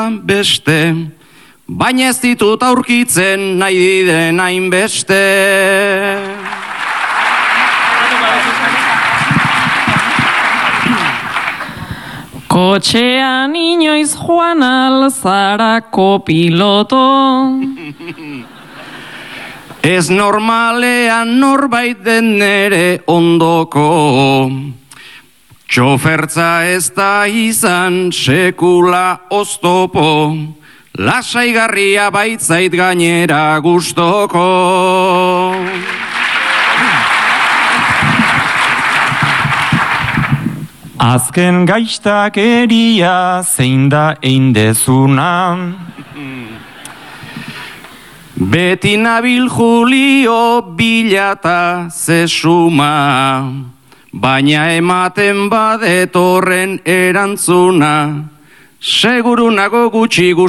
beste, baina ez ditut aurkitzen nahi diren hainbeste. Kotxean inoiz joan alzarako piloto. Ez normalean norbait den nere ondoko. Txofertza ez da izan sekula oztopo. Lasaigarria baitzait gainera gustoko. Azken gaiztakeria zein da eindezuna. Beti nabil Julio bilata zesuma, baina ematen badet horren erantzuna, seguru nago gutxi